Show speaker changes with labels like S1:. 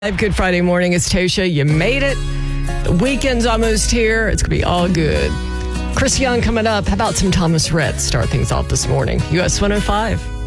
S1: Good Friday morning. It's Tasha. You made it. The weekend's almost here. It's going to be all good. Chris Young coming up. How about some Thomas Rhett? Start things off this morning. US 105.